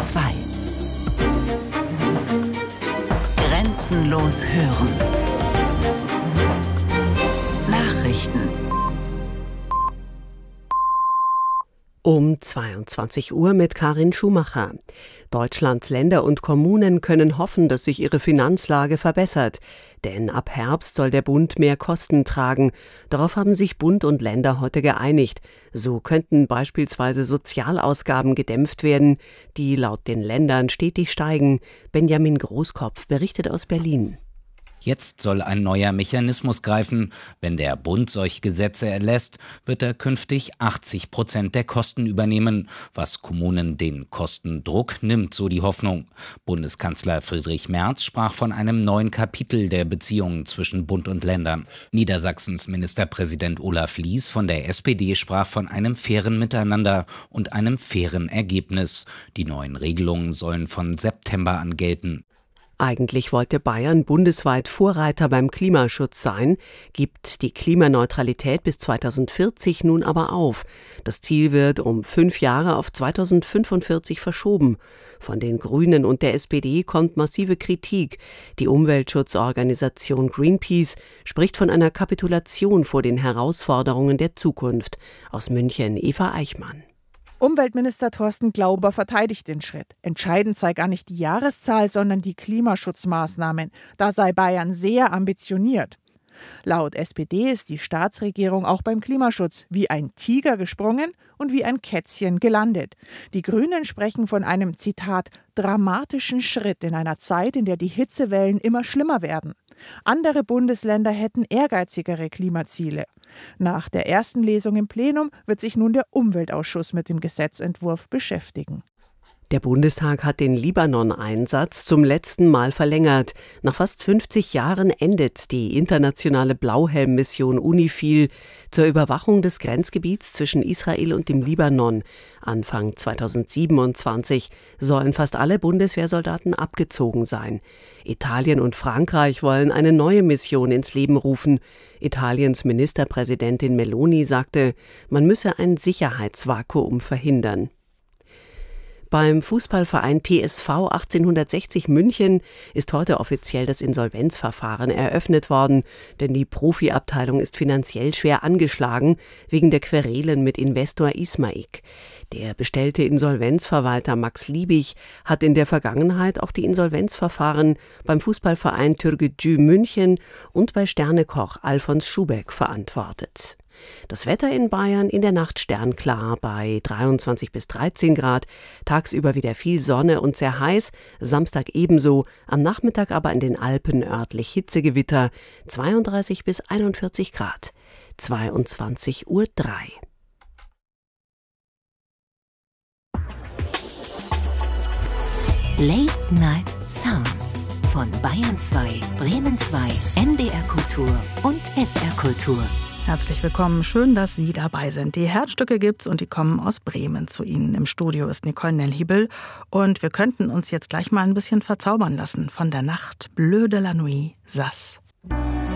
2. Grenzenlos hören. Nachrichten. Um 22 Uhr mit Karin Schumacher. Deutschlands Länder und Kommunen können hoffen, dass sich ihre Finanzlage verbessert. Denn ab Herbst soll der Bund mehr Kosten tragen. Darauf haben sich Bund und Länder heute geeinigt. So könnten beispielsweise Sozialausgaben gedämpft werden, die laut den Ländern stetig steigen. Benjamin Großkopf berichtet aus Berlin. Jetzt soll ein neuer Mechanismus greifen. Wenn der Bund solche Gesetze erlässt, wird er künftig 80% der Kosten übernehmen, was Kommunen den Kostendruck nimmt, so die Hoffnung. Bundeskanzler Friedrich Merz sprach von einem neuen Kapitel der Beziehungen zwischen Bund und Ländern. Niedersachsens Ministerpräsident Olaf Lies von der SPD sprach von einem fairen Miteinander und einem fairen Ergebnis. Die neuen Regelungen sollen von September an gelten. Eigentlich wollte Bayern bundesweit Vorreiter beim Klimaschutz sein, gibt die Klimaneutralität bis 2040 nun aber auf. Das Ziel wird um 5 Jahre auf 2045 verschoben. Von den Grünen und der SPD kommt massive Kritik. Die Umweltschutzorganisation Greenpeace spricht von einer Kapitulation vor den Herausforderungen der Zukunft. Aus München Eva Eichmann. Umweltminister Thorsten Glauber verteidigt den Schritt. Entscheidend sei gar nicht die Jahreszahl, sondern die Klimaschutzmaßnahmen. Da sei Bayern sehr ambitioniert. Laut SPD ist die Staatsregierung auch beim Klimaschutz wie ein Tiger gesprungen und wie ein Kätzchen gelandet. Die Grünen sprechen von einem, Zitat, dramatischen Schritt in einer Zeit, in der die Hitzewellen immer schlimmer werden. Andere Bundesländer hätten ehrgeizigere Klimaziele. Nach der ersten Lesung im Plenum wird sich nun der Umweltausschuss mit dem Gesetzentwurf beschäftigen. Der Bundestag hat den Libanon-Einsatz zum letzten Mal verlängert. Nach fast 50 Jahren endet die internationale Blauhelm-Mission UNIFIL zur Überwachung des Grenzgebiets zwischen Israel und dem Libanon. Anfang 2027 sollen fast alle Bundeswehrsoldaten abgezogen sein. Italien und Frankreich wollen eine neue Mission ins Leben rufen. Italiens Ministerpräsidentin Meloni sagte, man müsse ein Sicherheitsvakuum verhindern. Beim Fußballverein TSV 1860 München ist heute offiziell das Insolvenzverfahren eröffnet worden, denn die Profiabteilung ist finanziell schwer angeschlagen wegen der Querelen mit Investor Ismaik. Der bestellte Insolvenzverwalter Max Liebig hat in der Vergangenheit auch die Insolvenzverfahren beim Fußballverein Türkgücü München und bei Sternekoch Alfons Schubeck verantwortet. Das Wetter in Bayern in der Nacht sternklar bei 23 bis 13 Grad, tagsüber wieder viel Sonne und sehr heiß, Samstag ebenso, am Nachmittag aber in den Alpen örtlich Hitzegewitter, 32 bis 41 Grad, 22:03 Uhr. Late Night Sounds von Bayern 2, Bremen 2, NDR Kultur und SR Kultur. Herzlich willkommen, schön, dass Sie dabei sind. Die Herzstücke gibt's und die kommen aus Bremen zu Ihnen. Im Studio ist Nicole Nellhiebel und wir könnten uns jetzt gleich mal ein bisschen verzaubern lassen von der Nacht Bleu de la Nuit, Sass.